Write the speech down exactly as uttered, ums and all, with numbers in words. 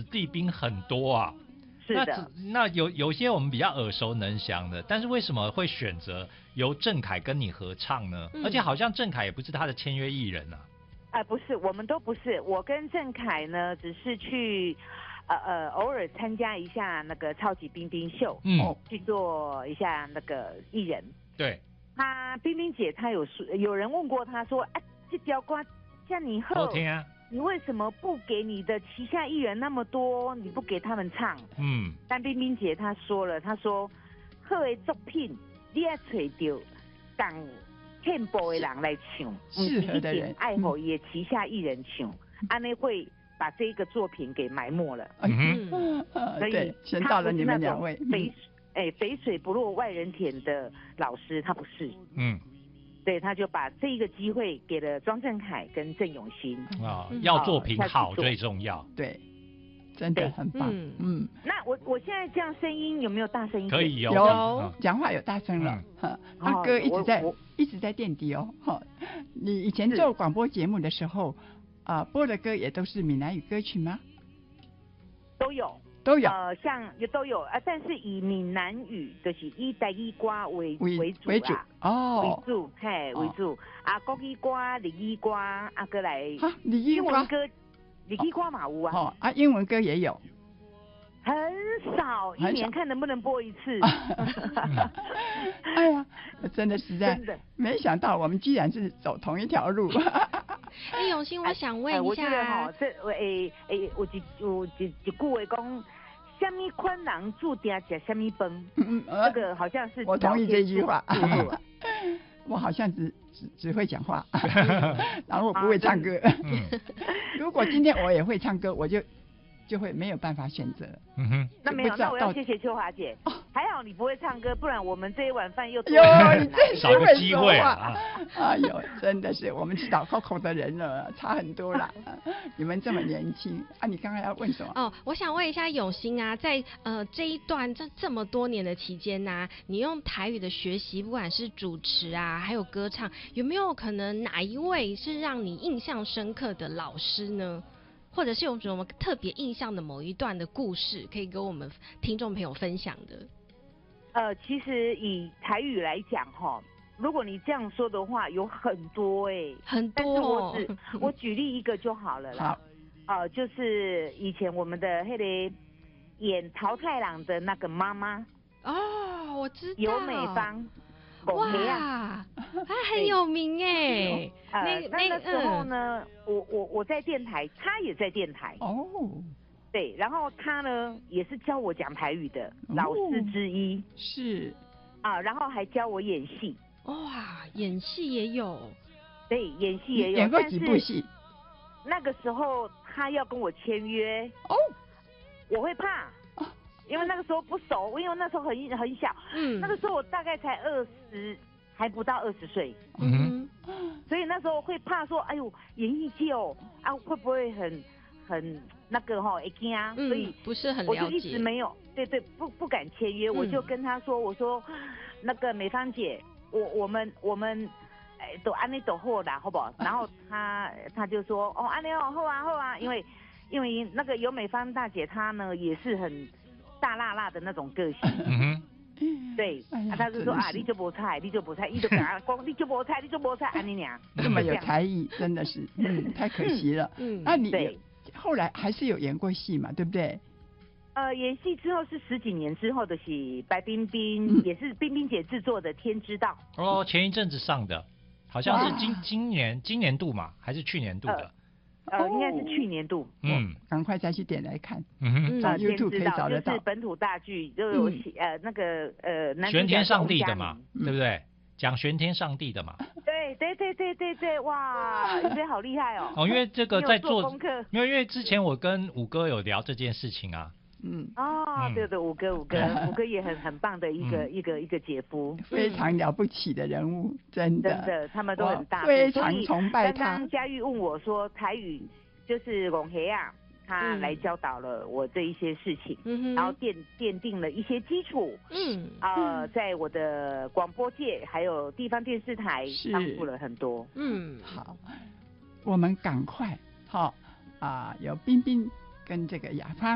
弟兵很多啊。 是的。 那那有有些我们比较耳熟能详的，但是为什么会选择由郑恺跟你合唱呢？嗯、而且好像郑恺也不是他的签约艺人啊。 啊、呃，不是，我们都不是。我跟郑恺呢，只是去。呃呃，偶尔参加一下那个超级冰冰秀，嗯，去做一下那个艺人。 对， 他冰冰姐，她有说，有人问过她说，哎、啊，这条歌像你后， 啊、 你为什么不给你的旗下艺人那么多，你不给他们唱？嗯，但冰冰姐她说了，她说，好的作品你要找到港片播的人来唱， 适合的人， 爱好也旗下艺人唱，安内、嗯、会。把这个作品给埋没了， 嗯，所以选到了你们两位肥，哎，肥水不落外人田的老师，他不是，嗯，对，他就把这一个机会给了庄振凯跟郑永新啊、哦，要作品好最重要， 对，真的很棒，嗯，嗯那我我现在这样声音有没有大声一点？ 可以有， 有，讲话有大声了，哈、嗯，他歌一直在一直在垫底哦，哈，你以前做广播节目的时候。啊、呃，播的歌也都是闽南语歌曲吗？ 都有， 都有。 呃，像也都有啊、呃，但是以闽南语就是以台语歌为为主为主哦， 为主嘿为主、哦、啊，国语歌、日语歌啊，过来哈，日语歌、 日语歌嘛有啊， 哦啊，英文歌也有。 很少，一年看能不能播一次。 哎呀，真的实在真的没想到我们居然是走同一条路。 哎，永新，我想问一下， 我觉得哈，这诶诶，有一有一一句话讲，什么款人注定吃什么饭。嗯，这个好像是我同意这句话。我好像只只只会讲话，然后我不会唱歌。如果今天我也会唱歌，我就。就会没有办法选择。 嗯哼，那没有，那我要谢谢秋华姐。哦，还好你不会唱歌，不然我们这一碗饭又有你真少个机会啊！ 哎呦，真的是我们吃倒扣扣的人了，差很多啦。你们这么年轻啊！你刚刚要问什么？ 哦，我想问一下永新啊，在呃这一段这这么多年的期间呢、啊，你用台语的学习，不管是主持啊，还有歌唱，有没有可能哪一位是让你印象深刻的老师呢？或者是有什么特别印象的某一段的故事，可以跟我们听众朋友分享的？ 呃，其实以台语来讲哈，如果你这样说的话，有很多哎、欸， 很多、哦。 但是我只我举例一个就好了啦。好，呃，就是以前我们的那个演桃太郎的那个妈妈哦，我知道， 尤美芳。 哇，他很有名哎。 呃，那那时候呢，嗯、我我我在电台，他也在电台哦。对，然后他呢也是教我讲台语的老师之一。哦、 是啊，然后还教我演戏。 哇，演戏也有。 对，演戏也有。 演过几部戏？ 那个时候他要跟我签约哦，我会怕。因为那个时候不熟，因为那时候很很小，嗯，那个时候我大概才二十，还不到二十岁，嗯，所以那时候会怕说，哎呦，演艺界哦，啊，会不会很很那个哈、哦，会惊啊， 嗯、 所以不是很了解， 我就一直没有，对对，不不敢签约，嗯、我就跟他说，我说那个美芳姐，我我们我们，哎，都安利都好啦，好不好？然后他他就说，哦，安利哦，好啊好啊，因为因为那个尤美芳大姐她呢也是很。大辣辣的那种个性，嗯哼，对，哎啊、他就说啊，你就不菜，你就不菜，你就跟他讲，你就不菜，你就不菜，安妮娘这么有才艺，真的是，嗯，太可惜了。嗯，那你后来还是有演过戏嘛，对不对？ 呃，演戏之后是十几年之后的戏，白冰冰、嗯、也是冰冰姐制作的《天知道》。 哦，前一阵子上的，好像是今今年今年度嘛，还是去年度的？呃呃，应该是去年度， 嗯，赶快再去点来看，嗯，啊 ，YouTube 可以找得到， 就是本土大剧，就有呃那个呃， 玄天上帝的嘛，对不对？讲玄天上帝的嘛。 对对对对对对，哇，你这好厉害哦！ 哦，因为这个在做功课， 因为因为之前我跟五哥有聊这件事情啊。 嗯哦，对对，五哥五哥五哥也很很棒的一个、嗯、一个一个姐夫， 非常了不起的人物，真的真的，他们都很大， 非常崇拜他。 刚刚佳玉问我说，台语就是龚黑啊，他来教导了我这一些事情，嗯、然后奠奠定了一些基础，嗯呃，在我的广播界还有地方电视台帮助了很多， 嗯，好，我们赶快好啊、呃，有冰冰跟这个雅芳。